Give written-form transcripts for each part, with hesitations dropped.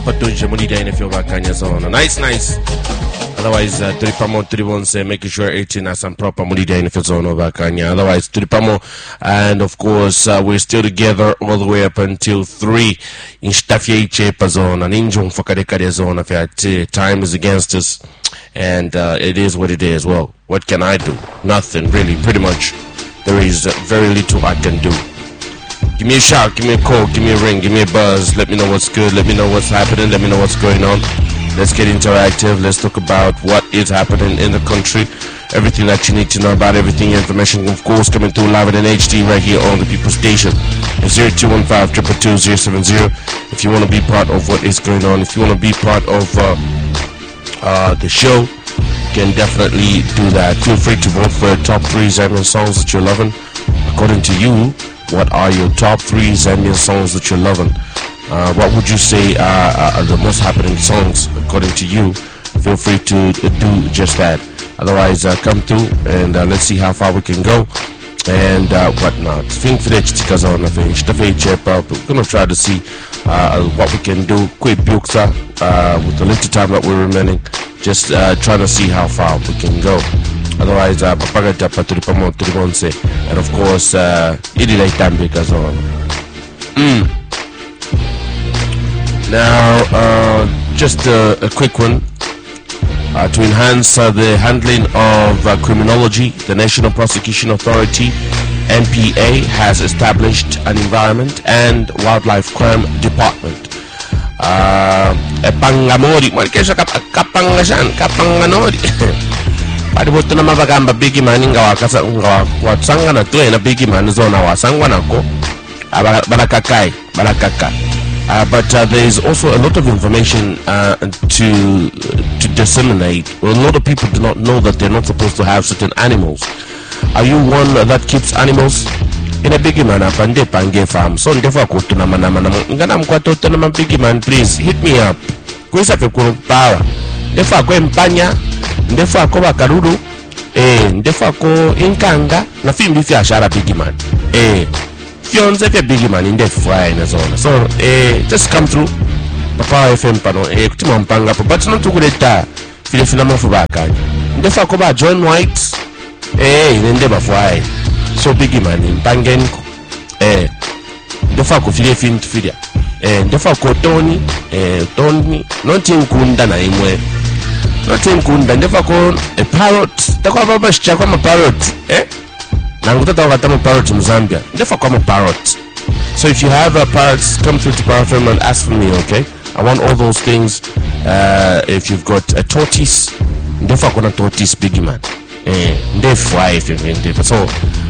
Patunja Munida in a few Kanya zone. Nice. Otherwise, Turipamo Turibonse, making sure 18 has some proper Munida in the zone over Kanya. Otherwise, Turipamo, and of course, we're still together all the way up until 3 in Stafia Chepa zone and Injung Fakadekade zone. If time is against us, and it is what it is. Well, what can I do? Nothing, really, pretty much. There is very little I can do. Give me a shout, give me a call, give me a ring, give me a buzz. Let me know what's good, let me know what's happening, let me know what's going on. Let's get interactive. Let's talk about what is happening in the country. Everything that you need to know about, everything, information, of course, coming through live in HD right here on the People Station. 0215-222-070. If you want to be part of what is going on, if you want to be part of the show, you can definitely do that. Feel free to vote for the top 3 Zambian songs that you're loving. According to you, what are your top 3 Zambian songs that you're loving? What would you say are the most happening songs according to you? Feel free to do just that. Otherwise, come through and let's see how far we can go and whatnot. We're gonna try to see what we can do. Quick buksa with the little time that we're remaining. Just trying to see how far we can go. Otherwise, Papaga Japa Turipamo Turibonse, and of course, Idile Tambi Kazon. Now, just a quick one. To enhance the handling of criminology, the National Prosecution Authority, NPA, has established an Environment and Wildlife Crime Department. Pangamori, Kapanganori. Padiboto na mavagamba bigi maninga watsanga na tuwe na bigi manizona wasangwa nako barakaka. But there is also a lot of information to disseminate. Well, a lot of people do not know that they're not supposed to have certain animals. Are you one that keeps animals? In a bigi man apande pange farm. So ndefa kutuna manamana ngana mkwatoto na bigi man, please hit me up. Kwisa fekuru power. Ndefa kwe mpanya. Ndefu ako bakaruru ndefu ako inkanga na fimbi fi ashara big man fionze fi big man ndefu fly na zona. So just come through Papa FM pano kutima mpanga po but not tukuleta file finamo fu bakanya ndefu ako ba John White nende ba fly so big man mpangenko ndefu ako file fintu filia ndefu ako Tony noti nkunda na imwe nothing kunda ndefa ko a parrot takwa baba shichakwa ma parrot nangutata wakata ma parrot in Zambia ndefa kwa ma parrot. So if you have a parrots, come through to Power FM and ask for me, okay? I want all those things. If you've got a tortoise, ndefa kwa na tortoise big man ndefa if you mean. So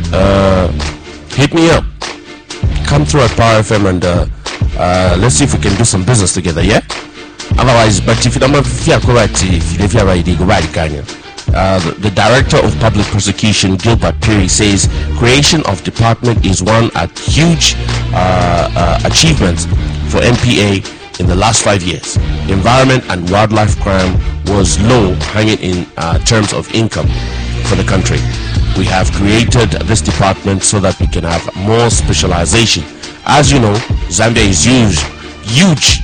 hit me up, come through at Power FM and let's see if we can do some business together, yeah? Otherwise, but if you don't feel correct, if you feel right, go right, Kanya. The Director of Public Prosecution, Gilbert Perry, says creation of department is one huge achievement for NPA in the last 5 years. Environment and wildlife crime was low hanging in terms of income for the country. We have created this department so that we can have more specialization. As you know, Zambia is huge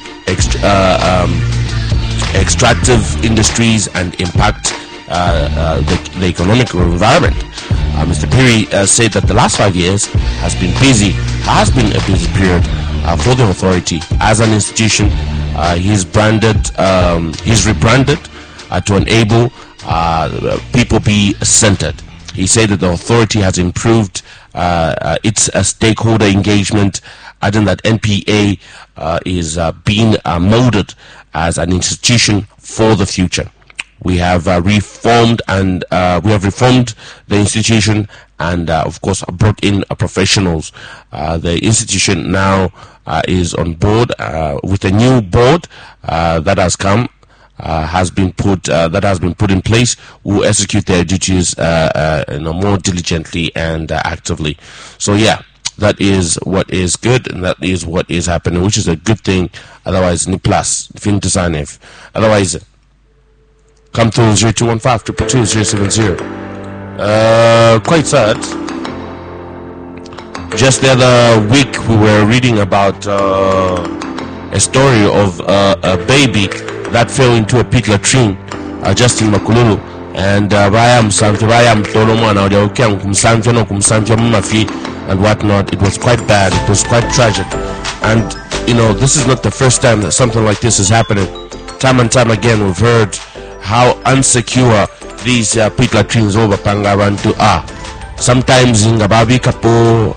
extractive industries and impact the economic environment. Mr. Perry said that the last 5 years has been a busy period for the authority as an institution. He's rebranded to enable people be centered. He said that the authority has improved its stakeholder engagement, adding that NPA is being molded as an institution for the future. We have reformed the institution and of course brought in professionals. The institution now is on board with a new board that has been put in place, who execute their duties more diligently and actively. So yeah, that is what is good and that is what is happening, which is a good thing. Otherwise, ni plus fin design if otherwise come to 0215-222-070. Quite sad. Just the other week we were reading about a story of a baby that fell into a peat latrine just in Makululu, and vaya msamvya vaya mtolo mwana uliaukia kumsamvya no kumsamvya mumafi and whatnot. It was quite bad. It was quite tragic. And you know, this is not the first time that something like this is happening. Time and time again we've heard how unsecure these peat latrines over Pangabantu are. Sometimes in Gababi Kapo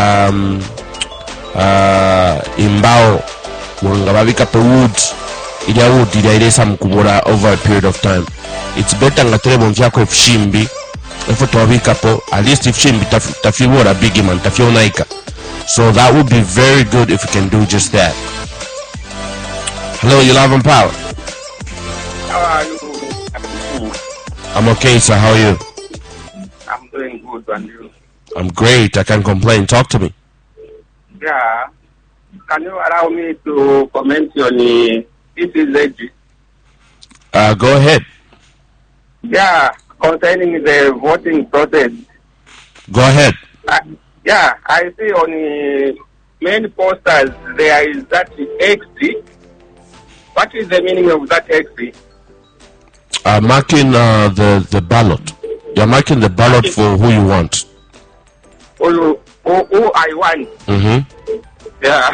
imbao Gababi Kapo woods ila wood ila ilesa mkubura over a period of time. It's better ngatrebo mvyako ifshimbi ifo tuwabikapo, at least ifshimbi tafiwora bigi man tafionaika. So that would be very good if you can do just that. Hello, you Love and Power. How are you? I'm okay, sir. How are you? I'm doing good, and you? I'm great. I can't complain. Talk to me. Yeah. Can you allow me to comment on the ECZ? Go ahead. Yeah, concerning the voting process. Go ahead. Yeah, I see on the main posters there is that XC. What is the meaning of that XC? Marking the ballot. You're marking the ballot for who you want. Who I want. Mm-hmm. Yeah.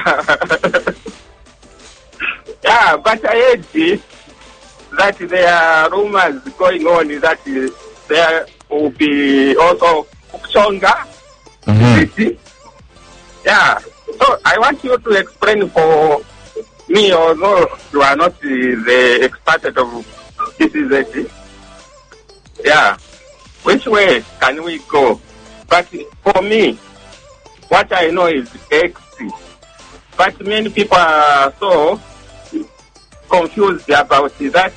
Yeah, but I heard that there are rumors going on that there will be also Chonga. Mm-hmm. Yeah. So I want you to explain for me, although you are not the expert of ECZ. Yeah. Which way can we go? But for me, what I know is XC. But many people are so confused about that.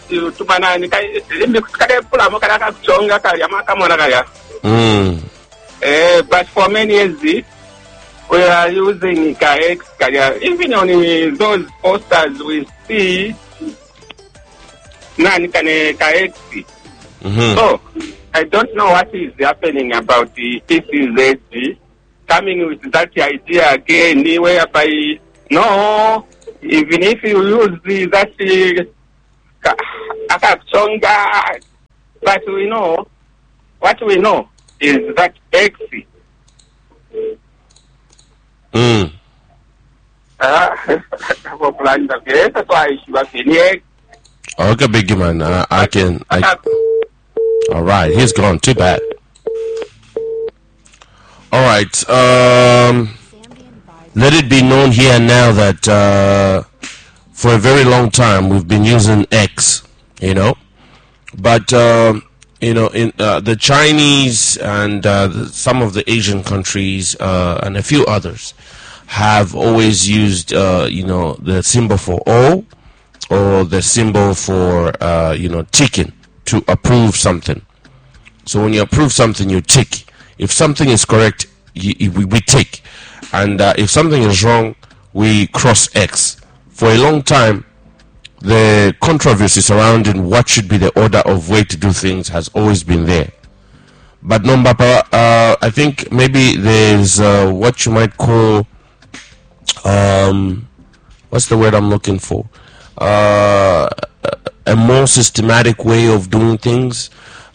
But for many years, we are using X. Even on those posters, we see X. So I don't know what is happening about the ECZ coming with that idea again, whereby no, even if you use that Chonga, but we know what we know is that X. Okay, big man. I can. All right, he's gone. Too bad. All right. Let it be known here now that for a very long time we've been using X. You know, but you know, in the Chinese and some of the Asian countries and a few others have always used you know, the symbol for O or the symbol for you know, ticking to approve something. So when you approve something, you tick. If something is correct, we tick, and if something is wrong, we cross X. For a long time, the controversy surrounding what should be the order of way to do things has always been there. But I think maybe there's what you might call what's the word I'm looking for? A more systematic way of doing things.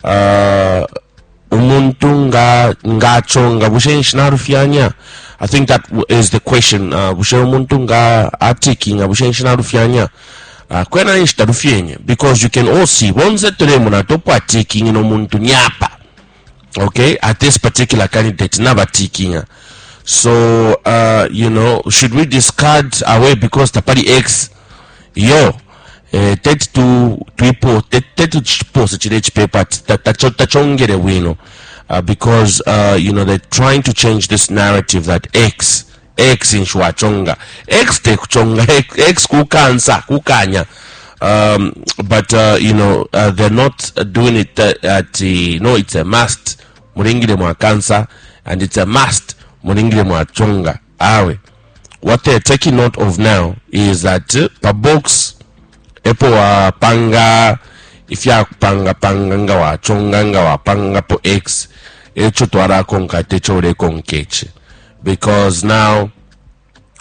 Umuntu ngachonga bushenshina rufyanya. I think that is the question. Umuntu nga bushenshina rufyanya. Kwena nishita rufyenye, because you can all see bonze tole munatopo atiking no muntu nyapa. Okay, at this particular candidate never ticking. So you know, should we discard away because the party X yo because you know, they're trying to change this narrative that X in Shwachonga X te kuchonga X kukansa kukanya, but you know, they're not doing it at the, no, it's a must muringire mwa kansa and it's a must muringire mwa chonga awe. What they're taking note of now is that per box epo wa panga, if ya panga nga wa chonga nga wa panga po X echo twara konka techo re konkeche, because now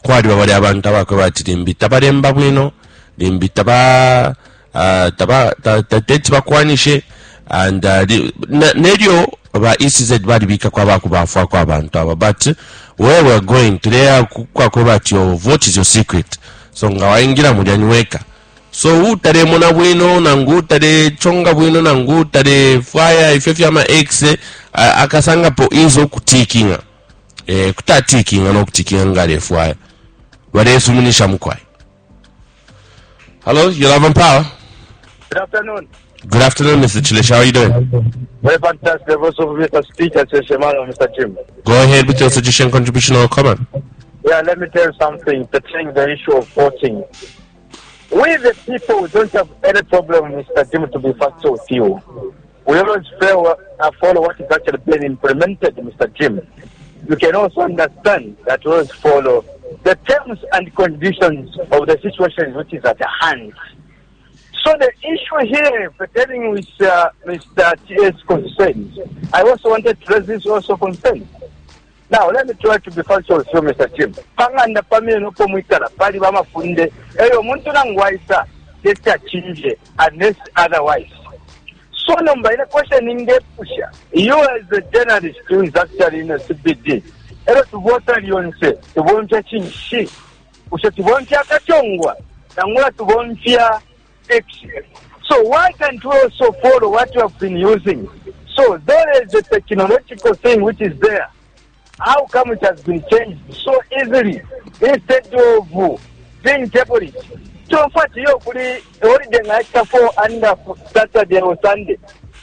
kwali babali abantu abakwe bati limbita balemba bwino limbita ba tateti bakwanishe and neryo ba ECZ bali bika kwa baku bafa kwa abantu aba but where we're going today kwa bati your vote is your secret so nga waingira mulyanyweka so utale mona bwino na ngutale chonga bwino na ngutale fire ifefyama x akasanga po izo kutikinga kutatikinga no kutikinga ngale fire wale sumunisha mkwai. Hello, you're on power. Good afternoon. Good afternoon, Mr. Chilesh. How are you doing? Very fantastic. The voice of Mr. Speaker, Mr. Jim. Go ahead with your suggestion, contribution, or comment. Yeah, let me tell you something pertaining the issue of voting. We, the people, don't have any problem, Mr. Jim, to be factual with you. We always follow what is actually being implemented, Mr. Jim. You can also understand that we always follow the terms and conditions of the situation which is at hand. So the issue here pertaining with Mr. T.S. concerns, I also wanted to raise this also concern. Now, let me try to be factual with you, Mr. Jim. Panganda pamile no pomwitala, pali bama funde, eyo muntu nangwaisa, desta chinje, unless otherwise. So number, in a question in the pusher, you as a journalist who is actually in a CBD, eyo to vote on you and say, to volunteer chinshi, usha to volunteer kachongwa, nangula to volunteer action. So why can't we also follow what you have been using? So there is a technological thing which is there. How come it has been changed so easily instead of being tablet? So in fact, you could already like for under Saturday or Sunday.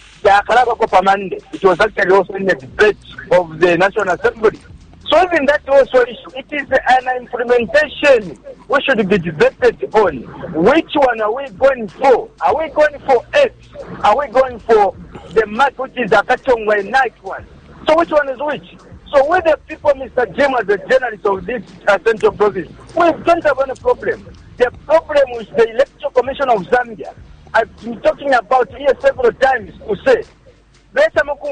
It was actually also in the debate of the National Assembly. So even that also issue, it is an implementation we should be debated on. Which one are we going for? Are we going for X? Are we going for the mark which is a Kachongwa night one? So which one is which? So with the people, Mr. Jim, as the journalist of this central province, we don't have any problem. The problem with the Electoral Commission of Zambia, I've been talking about here several times to say, why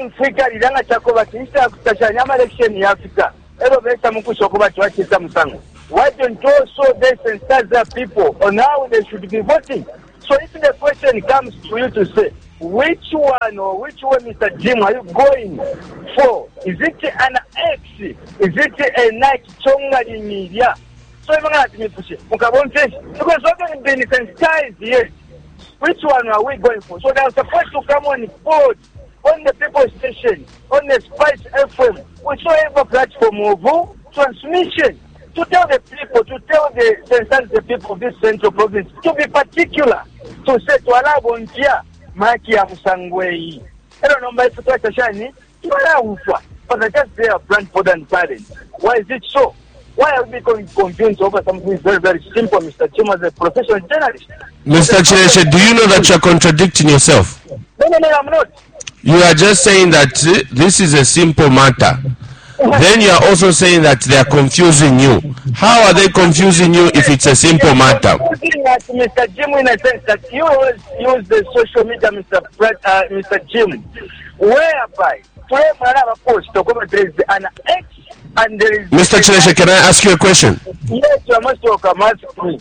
don't you also sensitize the people on how they should be voting? So if the question comes to you to say, which one, Mr. Jim, are you going for? Is it an X? Is it a night chonga in media? So I'm going to push it. Because what have been sensitized yet? Which one are we going for? So they are supposed to come on board on the people station, on the Spice FM, whichever platform of transmission, to tell the people, to tell the people of this central province to be particular, to say to allow volunteer. Maki ya Musangwei. I don't know my photo shiny. But I just say a Brantford and parents. Why is it so? Why are we going confused over something very, very simple, Mr. Chim, as a professional journalist? Mr. Chilesh, do you know that you're contradicting yourself? No, I'm not. You are just saying that this is a simple matter. Then you are also saying that they are confusing you. How are they confusing you if it's a simple matter? Mr. Jim, in a sense that you always use the social media, Mr. Jim, whereby there is an X and there is... Mr. Chilesh, can I ask you a question? Yes, you are most welcome. Ask me.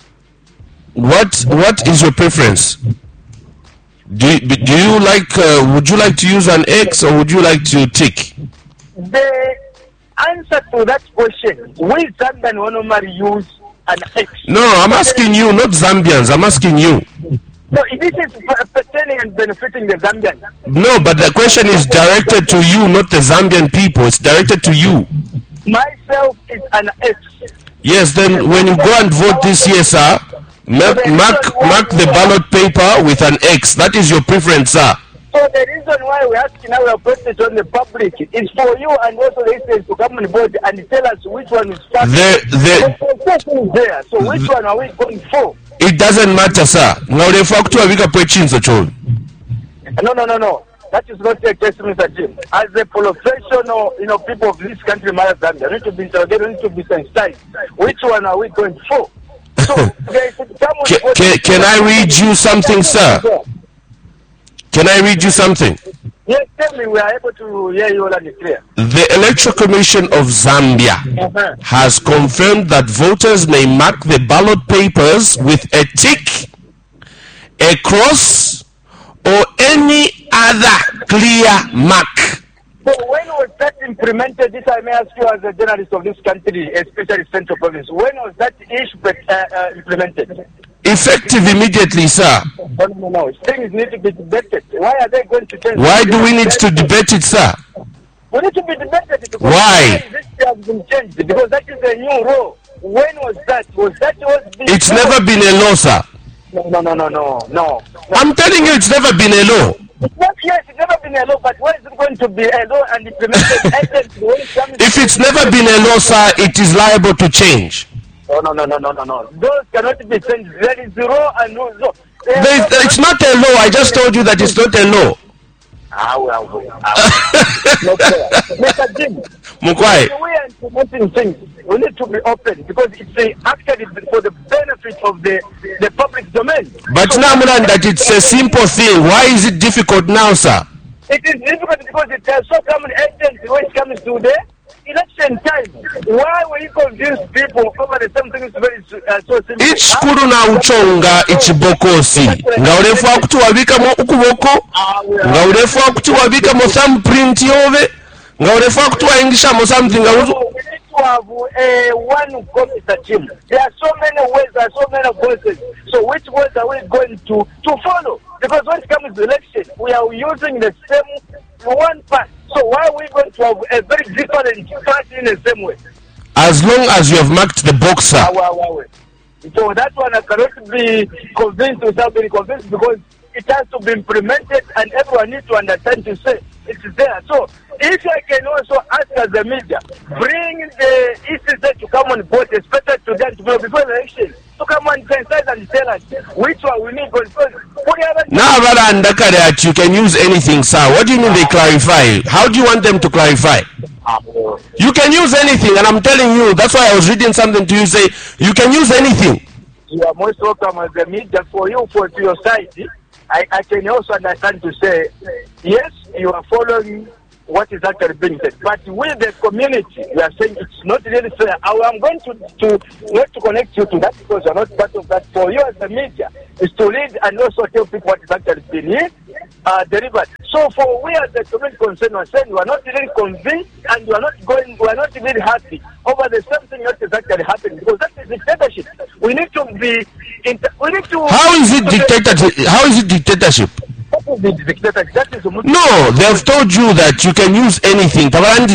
What is your preference? Do you like, would you like to use an X or would you like to tick? The answer to that question, we Zambian normally use an X. No, I'm asking you, not Zambians. I'm asking you. No, this is pertaining and benefiting the Zambians. No, but the question is directed to you, not the Zambian people. It's directed to you. Myself is an X. Yes, then when you go and vote this year, sir, mark the ballot paper with an X. That is your preference, sir. So the reason why we're asking now we are putting it on the public is for you and also the citizens to come on board and tell us which one is faster. There. So which one are we going for? It doesn't matter, sir. Now the fact we can put in No. That is not the case, Mr. Jim. As a professional, people of this country, Zambia, need to be interrogated, need to be sensitized. Which one are we going for? So, can I read you something, sir? Can I read you something? Yes, tell me, we are able to hear you all and clear. The Electoral Commission of Zambia has confirmed that voters may mark the ballot papers with a tick, a cross, or any other clear mark. So when was that implemented? This I may ask you as a journalist of this country, especially Central Province. When was that issue implemented? Effective immediately, sir. No. Things need to be debated. Why are they going to change? Why do we need to debate it, sir? We need to be debated. Because why? This has been changed because that is a new law. When was that? It's never been a law, sir. No. I'm telling you, it's never been a law. Yes, it's never been a law, but when is it going to be a law and implemented? If it's never been a law, sir, it is liable to change. No. Those cannot be changed. There is law and no law. It's not a law. I just told you that it's not a law. Mr. Jim, Mukwai. we are implementing things. We need to be open because it's actually for the benefit of the public domain. But now, that it's a simple thing. Why is it difficult now, sir? It is difficult because it has so many agents when it comes to the election time. Why will you confuse people over the same thing? Is very so simple. Each kuru na uchonga ichibokosi. Nga urefu wa kutuwabika mo ukuboko. Nga urefu wa kutuwabika mo thumbprint yove. Nga urefu wa kutuwaingisha mo something. We need to have one Mr. Jim. There are so many ways, there are so many voices. So which ways are we going to follow? Because when it comes to election, we are using the same one path. So why are we going to have a very different party in the same way? As long as you have marked the boxer. So that one I cannot be convinced without being convinced because it has to be implemented and everyone needs to understand to say it's there. So if I can also ask as the media, bring the ECZ to come on board, especially to them tomorrow before the election, to come and criticize and tell us which one we need. Now, that you can use anything, sir. What do you mean they clarify? How do you want them to clarify? You can use anything, and I'm telling you, that's why I was reading something to you say, you can use anything. You are most welcome as the media for to your side. I can also understand to say, yes, you are following what is actually being said. But with the community, we are saying it's not really fair. I'm going to not to connect you to that because you're not part of that. For you as the media, is to read and also tell people what is actually being delivered. So for we as the community concerned, we're saying we are not really convinced and we are not really happy over the same thing that is actually happening because that is dictatorship. We need to be. How is it dictatorship? How is it dictatorship? No, they have told you that you can use anything. There are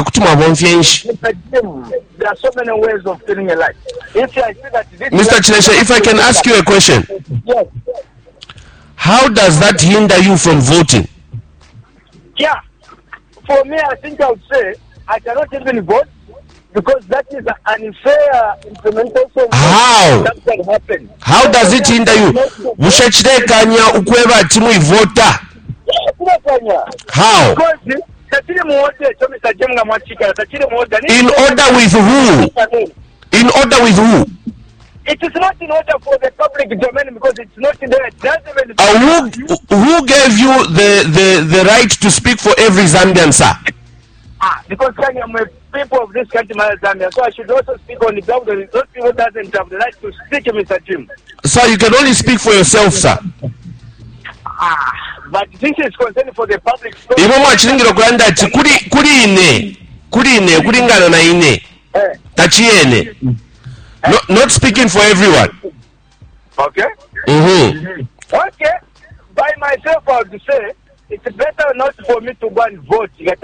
so many ways of telling a lie. Mr. Chinesha, if I can ask you a question. Yes. How does that hinder you from voting? Yeah. For me, I think I would say I cannot even vote because that is an unfair implementation. How? That can happen. How does it hinder you? Mushachidekanya ukweba timu ivota. How? In order with who? In order with who? It is not in order for the public domain because it's not in there. Who gave you the right to speak for every Zambian, sir? Because I'm a people of this country, Zambia, so I should also speak on the ground. Those people doesn't have the right to speak, Mr. Jim. Sir, you can only speak for yourself, sir. But this is concerned for the public. Even much kulingana na ine. Tachiene. Not speaking for everyone. Okay. Okay. By myself, I would say it's better not for me to go and vote. Because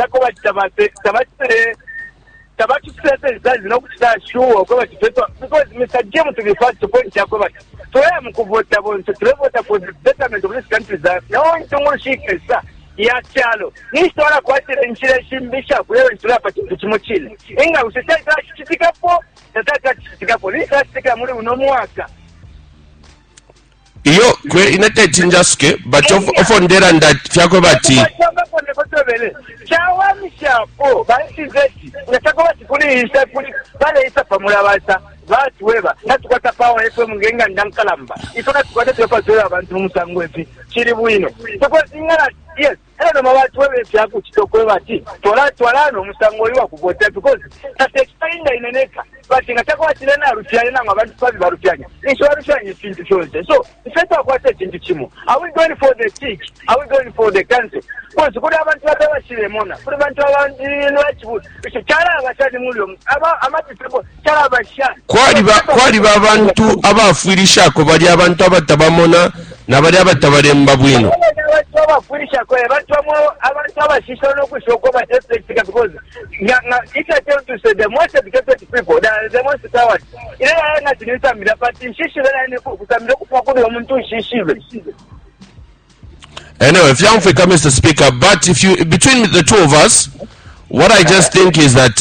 Mr. James, to be fact, to point out, to him, to vote for the betterment of this country, no one to more chic is that. Ya chalo nistora kwatira nchira shimbisha kulewe nchira pa chimuchile inga usitaka chitikapo tataka chitikapo lisasika muri uno mwaka iyo kwe inate chinjasuke but ofondera ndat fyako bati chawamishapo baisizeti unataka bati kuli pale isa pamula basa bati weba natukwata pawa FM ngenga ndankalamba ifona tukwata tupa zoya abantu musangwe fi chiri bwino because ingala yes, era mabati wewe fyako kitoko bati tola no musango oli wakuvota because that explain the ineneka but ngataka wachilena rufianya na abantu babi barufyanya nisho barufyanya ikintu cyose so ifeta kwate ikintu kimo are we going for the tick are we going for the council because kuri abantu batabashiremona kuri abantu abandi n'akibu cyara abashani mulyo amati sebo cyara abashani kwali babantu abafirisha ko bali abantu abatabamona nabali abatabaremba bwino abafirisha ko abantu abashisha no kushoko ba district because if I tell to say the most educated people the most coward ila na tinisa mirapati shishira ni kusamira kufakudu umuntu shishibe. Anyway, if you Mr. Speaker, but if you between the two of us, what I just think is that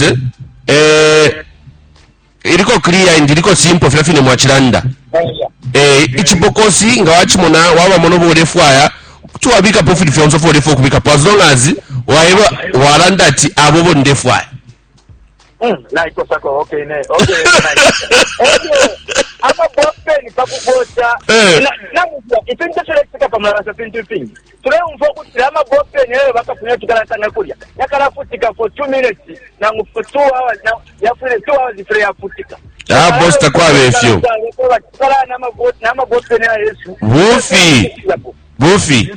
iliko clear and iliko simple fafine mwachiranda ichibokosi nga wachimona waba monobo olefwaya tuwabika profit fyonso for defo kubika as long as waiba waranda ati abobo ndefwaya like osako okay ne okay ama bopen pakubota na ipinto selektika pamala pintu pingi tule umfoku trama bopen yeye bakafunya tukala sana kulia yakala futika for 2 minutes na ngufu 2 hours na yafule 2 hours ifre yafutika bosta kwa befyo kala na mabopen ya Yesu Buffy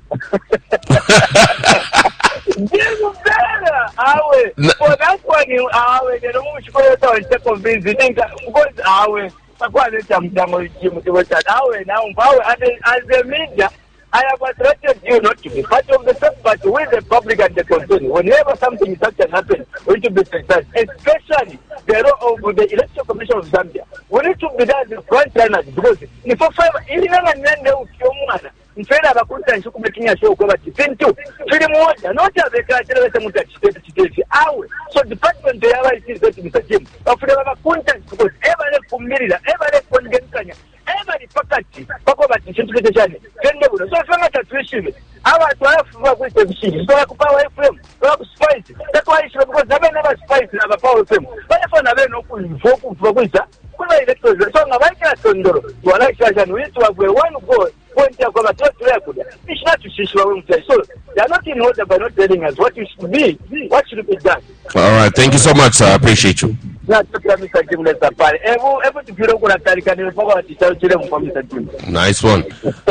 Diego Bella, awe. For that one, awe. They don't want to go to the convince. They think because awe. Pakwa leta mtango jimu tuweta awe na umbawe as a media. I have attracted you not to be part of the stuff, but with the public and the concern. Whenever something such can happen, we need to be precise, especially the role of the Election Commission of Zambia. We need to be there as the front runners because if for 5, even when they mfera abakuta nshuku mekinya show kwa tintu fili moja not abeka chele wese muta chitete awe so department yaba is going to be Jim afuna abakunta because every kumirira every kongenkanya every pakati bako bati chintu kete cyane kende buno so fanga tatwishime aba twafuva ku television so akupawa FM so ku spice that's why is because they never spice na power FM bafana be no kuvoku kuvuza kuna electors so ngabaika sondoro wala kisha nwetu wagwe one goal point ya kwamba it's not to so they are not in order by not telling us what you should be, what should be done. All right, thank you so much, sir. I appreciate you. Nice one.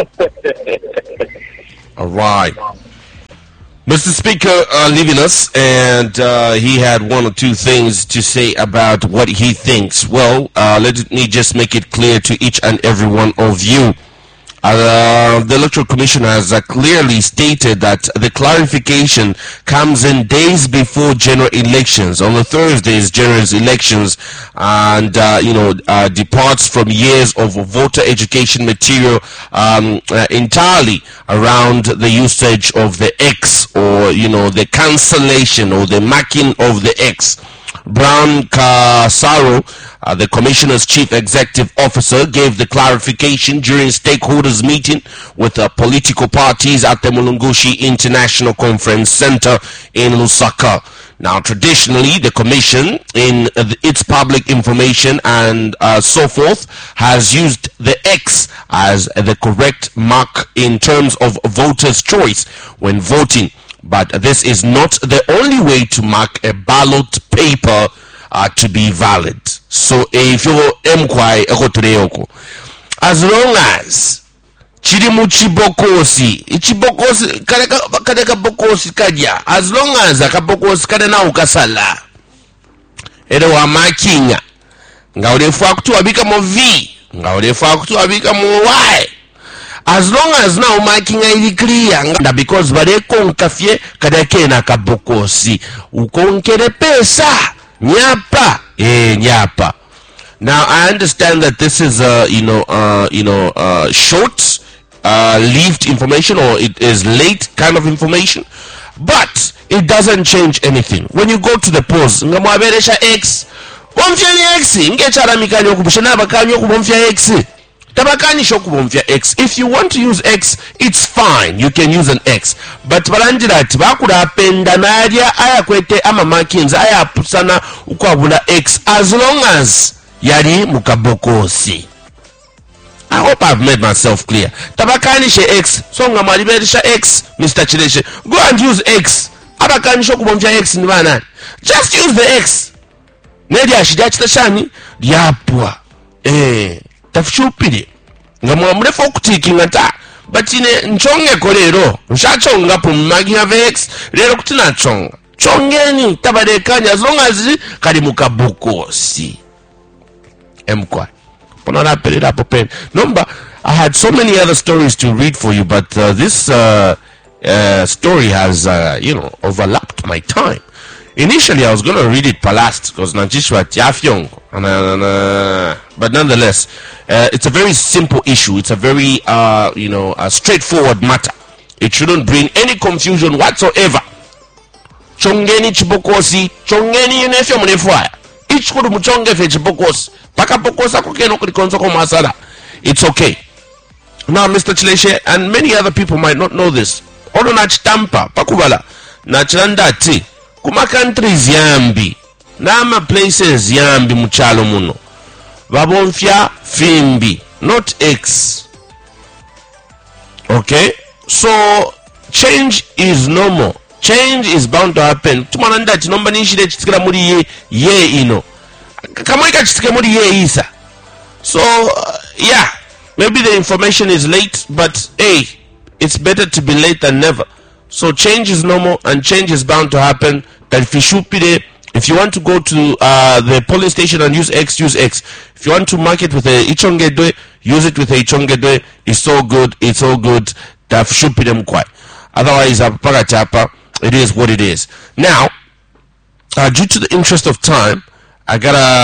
All right. Mr. Speaker leaving us, and he had one or two things to say about what he thinks. Well, let me just make it clear to each and every one of you. The Electoral Commission has clearly stated that the clarification comes in days before general elections. On the Thursdays, general elections, and departs from years of voter education material entirely around the usage of the X, or the cancellation or the marking of the X. Brown Kasaro, the Commissioner's Chief Executive Officer, gave the clarification during stakeholders meeting with political parties at the Mulungushi International Conference Center in Lusaka. Now, traditionally, the Commission, in its public information and so forth, has used the X as the correct mark in terms of voters' choice when voting. But this is not the only way to mark a ballot paper to be valid. So if you as long as chirimu chibokosi kadeka bokosi kaja, as long as akabokosi kadena ukasala ere wa makinga nga ulefa kutuabika mo V nga ulefa kutuabika mo Y. As long as now marking is clear, because bale konkafye kadake na kabokosi ukonkere pesa nyapa nyapa. Now I understand that this is short lived information, or it is late kind of information, but it doesn't change anything. When you go to the polls, ngamwaberesha X bomfya X ngechara mikanyo kubushana bakanyo kubomfya X. If you want to use X, it's fine. You can use an X. But balanjirati bakula penda naria aya kwete ama markings aya pusana ukwabula X as long as yali mukabokosi. I hope I've made myself clear. Tabakanishe X. Songa mwaliberisha X, Mr. Chileshe. Go and use X. Abakanisha kubomja X ni bana. Just use the X. Nedi ashijachita shani. Yapwa. Tafishupide. Nga mwamrefa okutikinga ta. Batine nchonge kolero. Nshachonga pumagi have X. Lero kutina chonga. Chongeni tabadekanya as long as kali mukabukosi. Mkwa. Number, I had so many other stories to read for you, but this story has, overlapped my time. Initially, I was going to read it palast because Najishwa Tiafyong, but nonetheless, it's a very simple issue. It's a very, a straightforward matter. It shouldn't bring any confusion whatsoever. Chongeni chibokosi, chongeni yunefyo munefwaya. Each kudu muchonge fe chibokosi. It's okay. Now, Mr. Chileshe and many other people might not know this. Odo na chitampa pakubala na chilanda ti kuma countries yambi nama places yambi muchalo muno babonfya fimbi not X. Okay, so change is normal. Change is bound to happen. Tumananda chinomba nishire chitikira muri ye ino. So yeah, maybe the information is late, but hey, it's better to be late than never. So change is normal and change is bound to happen. That if you want to go to the polling station and use X, use X. If you want to mark it with a Ichongedwe, use it with a Ichongedwe. It's so good, it's all good. Otherwise, it is what it is. Now, due to the interest of time, I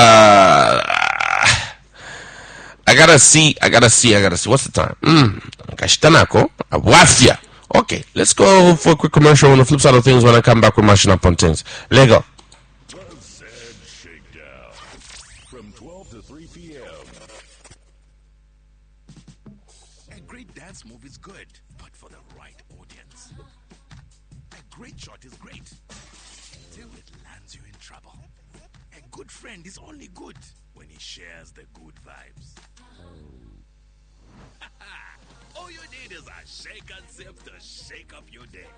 gotta see. What's the time? Kashitanako. Wafia. Okay, let's go for a quick commercial. On the flip side of things, when I come back, we're mashing up on things. Lego. Shakedown from 12 to 3 p.m. A great dance move is good, but for the right audience. A great shot is great till it lands you in trouble. A good friend is only good when he shares the good vibes. All you need is a shake and sip to shake up your day.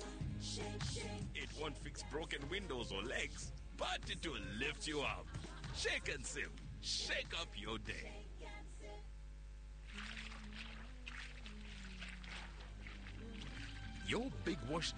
It won't fix broken windows or legs, but it will lift you up. Shake and sip, shake up your day. Your big wash